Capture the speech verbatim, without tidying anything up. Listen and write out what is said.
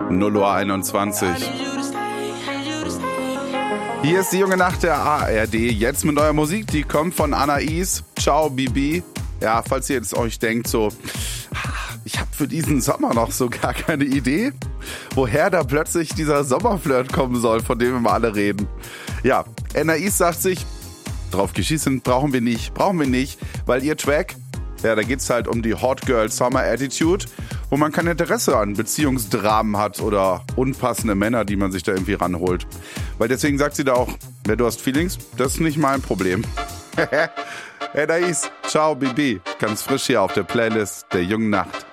null Uhr einundzwanzig. Hier ist die junge Nacht der A R D. Jetzt mit neuer Musik, die kommt von Anais. Ciao, Bibi. Ja, falls ihr jetzt euch denkt, so, ich habe für diesen Sommer noch so gar keine Idee, woher da plötzlich dieser Sommerflirt kommen soll, von dem wir mal alle reden. Ja, Anais sagt sich, drauf geschießen brauchen wir nicht, brauchen wir nicht, weil ihr Track, ja, da geht's halt um die Hot Girl Summer Attitude, wo man kein Interesse an Beziehungsdramen hat oder unpassende Männer, die man sich da irgendwie ranholt. Weil deswegen sagt sie da auch, wer du hast Feelings, das ist nicht mein Problem. Anais, ciao, Bibi. Ganz frisch hier auf der Playlist der jungen Nacht.